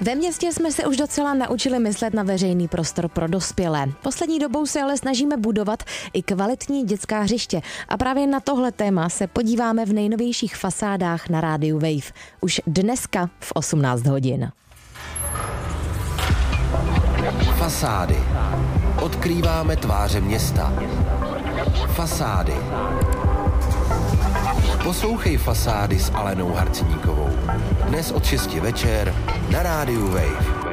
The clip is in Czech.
Ve městě jsme se už docela naučili myslet na veřejný prostor pro dospělé. Poslední dobou se ale snažíme budovat i kvalitní dětská hřiště. A právě na tohle téma se podíváme v nejnovějších fasádách na rádiu Wave. Už dneska v 18 hodin. Fasády. Odkrýváme tváře města. Fasády. Poslouchej Fasády s Alenou Harcníkovou. Dnes od 6 večer na rádiu Wave.